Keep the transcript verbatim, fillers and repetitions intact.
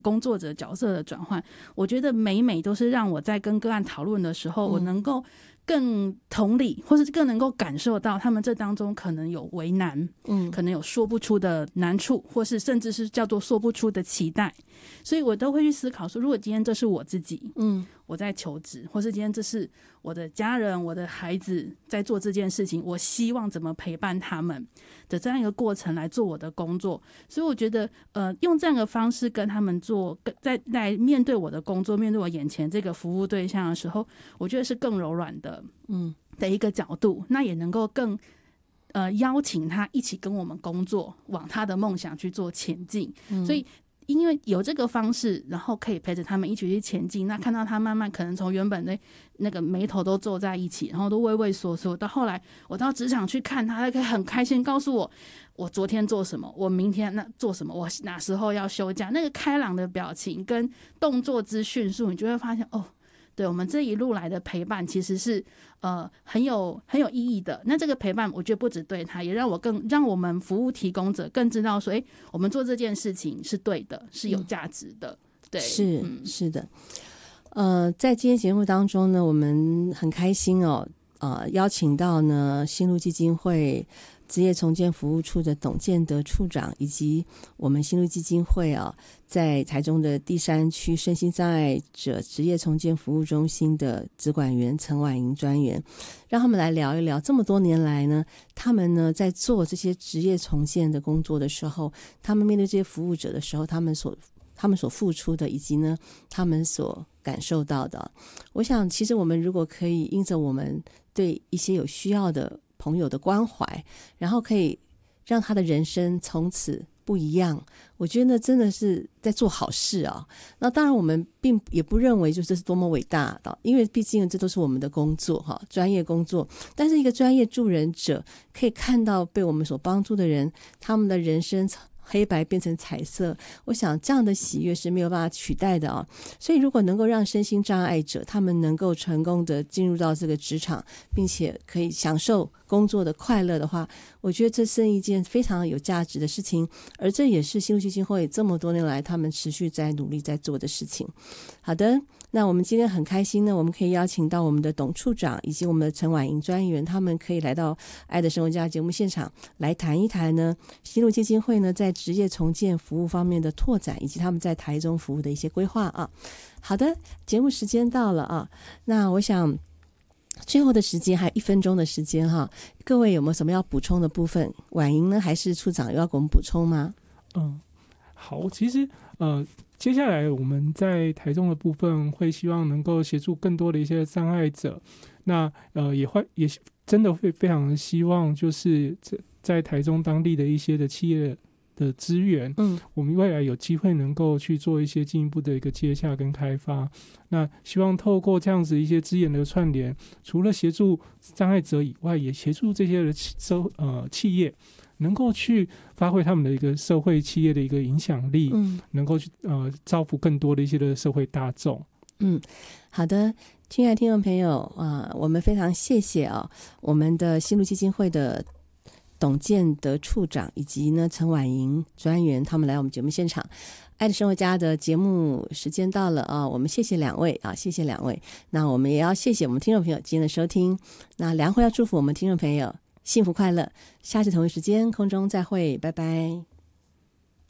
工作者角色的转换，我觉得每每都是让我在跟个案讨论的时候，我能够更同理，或是更能够感受到他们这当中可能有为难，嗯，可能有说不出的难处，或是甚至是叫做说不出的期待，所以我都会去思考说，如果今天这是我自己，嗯，我在求职，或是今天这是我的家人、我的孩子在做这件事情，我希望怎么陪伴他们的这样一个过程来做我的工作。所以我觉得，呃，用这样的方式跟他们做，在来面对我的工作，面对我眼前这个服务对象的时候，我觉得是更柔软的，嗯，的一个角度，那也能够更。呃，邀请他一起跟我们工作，往他的梦想去做前进。嗯、所以，因为有这个方式，然后可以陪着他们一起去前进。那看到他慢慢可能从原本的那个眉头都皱在一起，然后都畏畏缩缩，到后来我到职场去看他，他可以很开心告诉我，我昨天做什么，我明天那做什么，我哪时候要休假，那个开朗的表情跟动作之迅速，你就会发现哦。对，我们这一路来的陪伴其实是呃很有很有意义的。那这个陪伴，我觉得不只对他，也让我更让我们服务提供者更知道说，哎，我们做这件事情是对的，是有价值的。对， 是、嗯、是的。呃，在今天节目当中呢，我们很开心哦，呃，邀请到呢新路基金会职业重建服务处的董建德处长，以及我们新路基金会啊，在台中的第三区身心障碍者职业重建服务中心的职管员陈婉莹专员，让他们来聊一聊这么多年来呢，他们呢在做这些职业重建的工作的时候，他们面对这些服务者的时候，他们所他们所付出的，以及呢他们所感受到的。我想其实我们如果可以因着我们对一些有需要的朋友的关怀，然后可以让他的人生从此不一样，我觉得真的是在做好事啊。那当然我们并也不认为就这是多么伟大的，因为毕竟这都是我们的工作哈，专业工作。但是一个专业助人者可以看到被我们所帮助的人，他们的人生黑白变成彩色，我想这样的喜悦是没有办法取代的啊。所以如果能够让身心障碍者他们能够成功的进入到这个职场，并且可以享受工作的快乐的话，我觉得这是一件非常有价值的事情，而这也是新路基金会这么多年来他们持续在努力在做的事情。好的，那我们今天很开心呢，我们可以邀请到我们的董处长以及我们的陈婉莹专员，他们可以来到爱的生活家节目现场来谈一谈呢新路基金会呢在职业重建服务方面的拓展，以及他们在台中服务的一些规划啊。好的，节目时间到了啊，那我想最后的时间还有一分钟的时间哈，各位有没有什么要补充的部分？婉莹呢，还是处长又要给我们补充吗？ 嗯，好，其实呃，接下来我们在台中的部分会希望能够协助更多的一些障碍者，那呃也会也真的会非常希望就是在台中当地的一些的企业的资源，嗯，我们未来有机会能够去做一些进一步的一个接洽跟开发。那希望透过这样子一些资源的串联，除了协助障碍者以外，也协助这些的社呃企业能够去发挥他们的一个社会企业的一个影响力，嗯，能够去呃造福更多的一些的社会大众。 嗯，好的，亲爱的听众朋友啊、呃，我们非常谢谢啊，我们的新路基金会的董建德处长以及呢陈婉莹专员，他们来我们节目现场。爱的生活家的节目时间到了啊，我们谢谢两位啊，谢谢两位。那我们也要谢谢我们听众朋友今天的收听。那梁慧要祝福我们听众朋友幸福快乐，下次同一时间空中再会，拜拜。